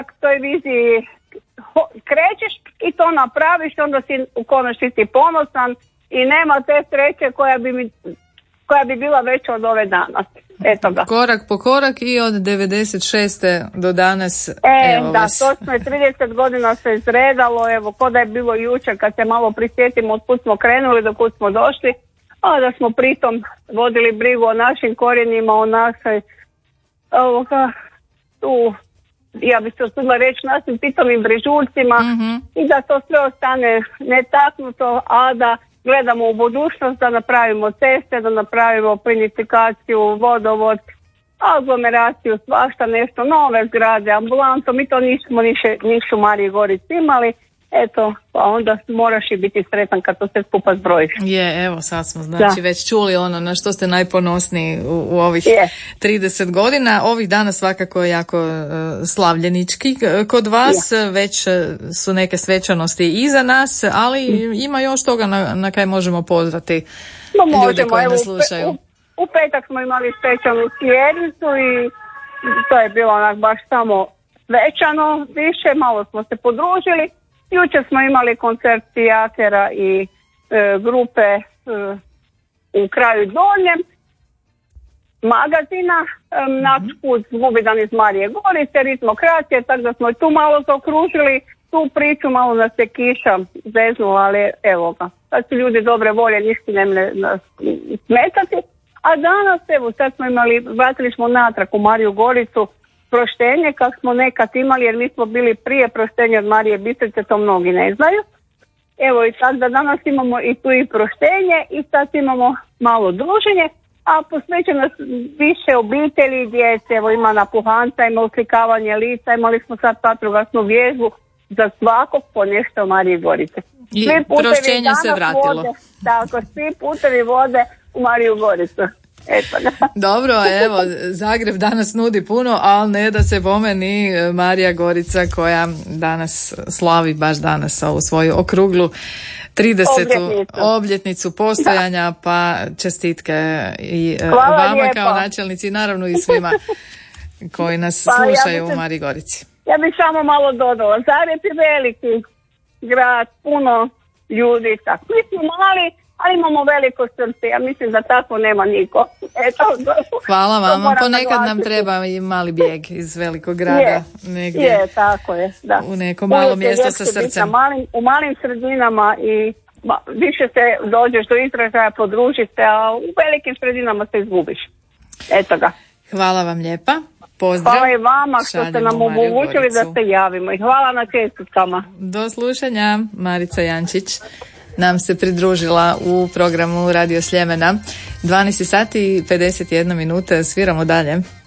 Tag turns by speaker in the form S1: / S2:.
S1: toj viziji krećeš i to napraviš, onda si u konačnici ponosan i nema te sreće koja bi bila veća od ove danas. Eto ga.
S2: Korak po korak i od 96. do danas.
S1: Evo da, točno je 30 godina se izredalo, evo, ko da je bilo jučer kad se malo prisjetimo od kud smo krenuli do kud smo došli, a da smo pritom vodili brigu o našim korijenima, o našoj, ja bih se osudila reći, našim pitomim brežuljcima i da to sve ostane netaknuto, a da gledamo u budućnost, da napravimo ceste, da napravimo plinifikaciju, vodovod, aglomeraciju, svašta nešto, nove zgrade, ambulanto, mi to nismo niš u Mariji Gorici imali, eto, pa onda moraš i biti sretan kad to sve skupa zbrojiš.
S2: Evo sad smo već čuli ono na što ste najponosniji u ovih 30 godina. Ovih dana svakako je jako slavljenički kod vas, već su neke svečanosti iza nas, ali ima još toga na kaj možemo pozvati ljude koji nas slušaju.
S1: U petak smo imali svečanu sjednicu i to je bilo onak baš samo svečano, više malo smo se podružili. Jučer smo imali koncert Tijatera i grupe u kraju Donjem, magazina, naš put Zgubidan iz Marije Gorice, ritmokracije, tako da smo tu malo zaokružili tu priču, malo nas je kiša zeznula, ali evo ga, sad su ljudi dobre volje, ništa ne smetati. A danas, evo, sad smo vratili smo natrag u Mariju Goricu, proštenje kako smo nekad imali, jer mi smo bili prije proštenja od Marije Bistrice, to mnogi ne znaju. Evo i sad da danas imamo i tu i proštenje i sad imamo malo druženje, a posvećeno više obitelji i djece. Evo ima napuhanca, ima uslikavanje lica, imali smo sad vatrogasnu vježbu za svakog po nešto Marije Gorice.
S2: I proštenje se vratilo.
S1: Tako, svi putevi vode u Mariju Goricu.
S2: Dobro, evo, Zagreb danas nudi puno, ali ne da se pomeni Marija Gorica koja danas slavi baš danas ovu svoju okruglu 30. obljetnicu postojanja, pa čestitke i vama lijepo kao načelnici i naravno i svima koji nas slušaju u Mariji Gorici.
S1: Ja bih samo malo dodala, Zagreb je veliki grad, puno ljudi, tako. Mi smo mali, ali imamo veliko srce, ja mislim da tako nema niko.
S2: Hvala vam, ponekad nam treba i mali bijeg iz velikog grada.
S1: Je, tako je, da.
S2: U neko malo mjesto sa srcem.
S1: U malim sredinama i više se dođeš do izražaja, podružiš se, a u velikim sredinama se izgubiš. Eto ga.
S2: Hvala vam lijepa. Pozdrav.
S1: Hvala i vama što ste nam omogućili da se javimo i hvala na čestitkama.
S2: Do slušanja, Marica Jančić nam se pridružila u programu Radio Sljemena. 12 sati i 51 minuta, sviramo dalje.